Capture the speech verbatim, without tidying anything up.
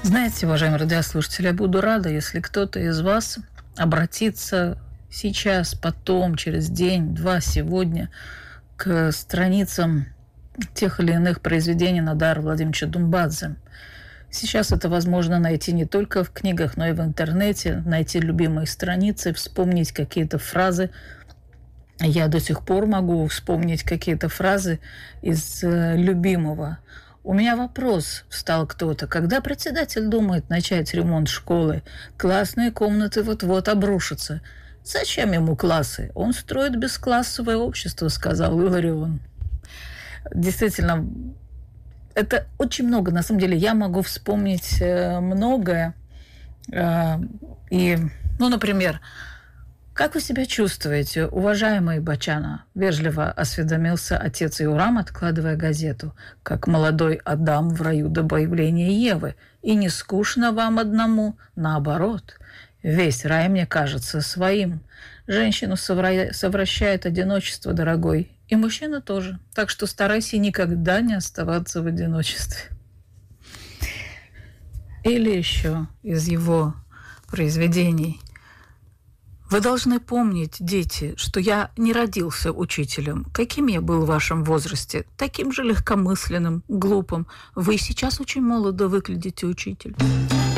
Знаете, уважаемые радиослушатели, я буду рада, если кто-то из вас обратится сейчас, потом, через день, два, сегодня к страницам тех или иных произведений Нодара Владимировича Думбадзе. Сейчас это возможно найти не только в книгах, но и в интернете, найти любимые страницы, вспомнить какие-то фразы. Я до сих пор могу вспомнить какие-то фразы из э, любимого. У меня вопрос, встал кто-то. Когда председатель думает начать ремонт школы, классные комнаты вот-вот обрушатся. Зачем ему классы? Он строит бесклассовое общество, сказал Иларион. Действительно, это очень много. На самом деле я могу вспомнить многое. И, ну, например, «Как вы себя чувствуете, уважаемый Бачана?» – вежливо осведомился отец Иорам, откладывая газету. «Как молодой Адам в раю до появления Евы. И не скучно вам одному? Наоборот. Весь рай мне кажется своим. Женщину совра... совращает одиночество, дорогой. И мужчина тоже. Так что старайся никогда не оставаться в одиночестве». Или еще из его произведений. «Вы должны помнить, дети, что я не родился учителем. Каким я был в вашем возрасте? Таким же легкомысленным, глупым. Вы сейчас очень молодо выглядите, учитель».